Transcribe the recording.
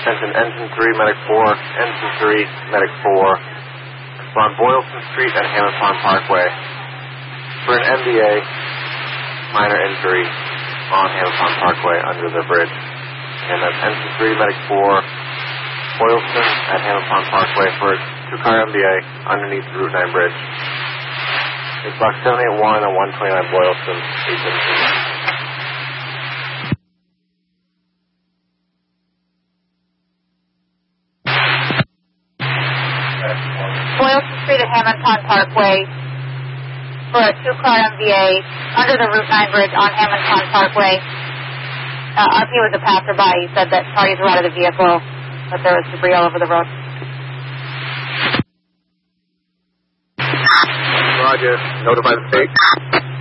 Attention, Engine 3, Medic 4, Engine 3, Medic 4. On Boylston Street and Hammond Pond Parkway for an MDA minor injury on Hammond Pond Parkway under the bridge. And that's Engine 3, Medic 4, Boylston at Hammond Pond Parkway for a 2-car MDA underneath the Route 9 bridge. It's box 781 on 129 Boylston, 817. Boylston Street at Hammond Pond Parkway for a 2-car MVA under the Route 9 bridge on Hammond Pond Parkway. RP was a passerby. He said that parties were out of the vehicle, but there was debris all over the road. Roger. Notify the state.